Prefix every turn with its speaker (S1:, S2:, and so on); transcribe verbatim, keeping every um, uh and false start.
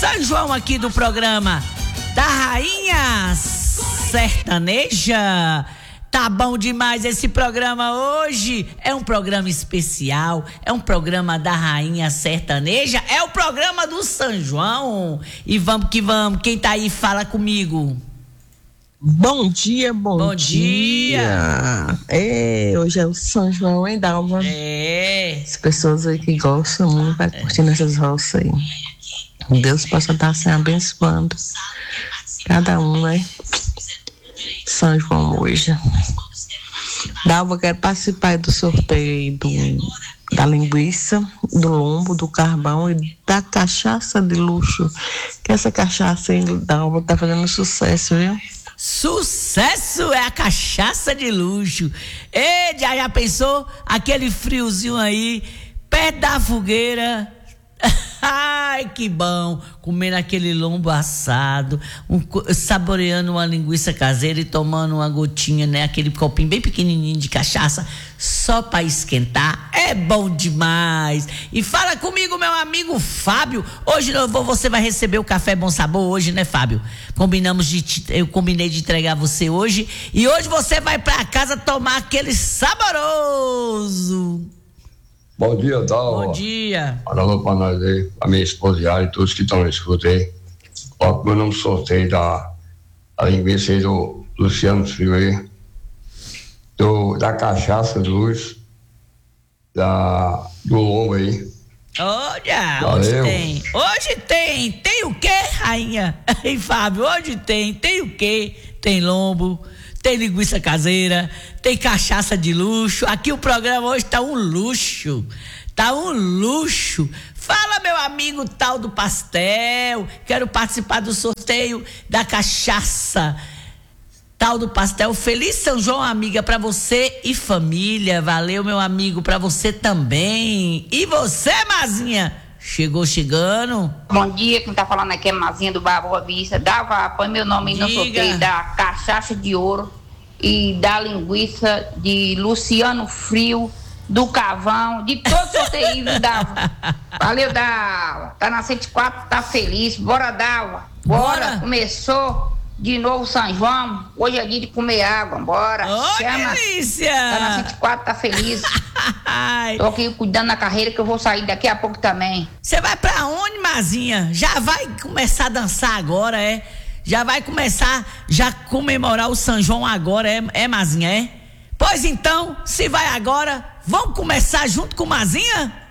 S1: São João aqui do programa da Rainha Sertaneja. Tá bom demais esse programa hoje. É um programa especial, é um programa da Rainha Sertaneja, é o programa do São João. E vamos que vamos. Quem tá aí fala comigo.
S2: Bom dia, bom,
S1: bom
S2: dia. dia. É, hoje é o São João, hein, Dalva?
S1: É.
S2: As pessoas aí que gostam muito, vai curtindo essas roças aí. Deus possa estar se abençoando cada um, né? São João hoje. Dalva, quero participar do sorteio do, da linguiça, do lombo, do carvão e da cachaça de luxo. Que essa cachaça aí, Dalva, tá fazendo sucesso, viu?
S1: Sucesso é a cachaça de luxo. E já, já pensou? Aquele friozinho aí, perto da fogueira. Ai, que bom, comendo aquele lombo assado, um, saboreando uma linguiça caseira e tomando uma gotinha, né? Aquele copinho bem pequenininho de cachaça, só pra esquentar, é bom demais. E fala comigo, meu amigo Fábio, hoje eu vou, você vai receber o café Bom Sabor hoje, né, Fábio? Combinamos de, eu combinei de entregar você hoje, e hoje você vai pra casa tomar aquele saboroso.
S3: Bom dia, Dalva.
S1: Bom dia.
S3: Paralô pra nós aí, a minha esposa e todos que estão escutando aí. Ó, meu nome sorteio da, da linguiça aí do Luciano Frio aí, do, da cachaça de luz, da, do lombo aí.
S1: Olha,
S3: Valeu.
S1: hoje tem. Hoje tem. Tem o quê, rainha? E Fábio, hoje tem. Tem o quê? Tem lombo, tem linguiça caseira, tem cachaça de luxo. Aqui o programa hoje tá um luxo. Tá um luxo. Fala, meu amigo tal do pastel. Quero participar do sorteio da cachaça tal do pastel. Feliz São João, amiga, pra você e família. Valeu, meu amigo, pra você também. E você, Mazinha? Chegou chegando.
S4: Bom dia, quem tá falando aqui é Mazinha do Bar Boa Vista. Dava, põe meu nome no sorteio da cachaça de ouro e da linguiça de Luciano Frio, do Cavão, de todo sorteio, Dava. Valeu, Dava. Tá na cento e quatro, tá feliz. Bora, Dava. Bora. Bora. Começou de novo São João. Hoje é dia de comer água. Bora.
S1: Ô,
S4: chama.
S1: Delícia.
S4: Tá na cento e quatro, tá feliz. Tô aqui cuidando da carreira que eu vou sair daqui a pouco também.
S1: Você vai pra onde, Mazinha? Já vai começar a dançar agora, é? Já vai começar, já comemorar o São João agora, é, é Mazinha, é? Pois então, se vai agora, vamos começar junto com Mazinha?